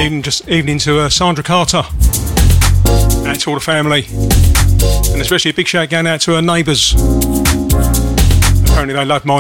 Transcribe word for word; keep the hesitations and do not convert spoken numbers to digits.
Even just evening to uh, Sandra Carter. Out to all the family. And especially a big shout going out to her neighbours. Apparently they love my